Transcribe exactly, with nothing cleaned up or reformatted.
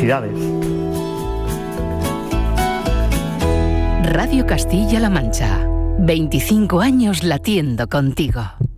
Felicidades. Radio Castilla-La Mancha. veinticinco años latiendo contigo.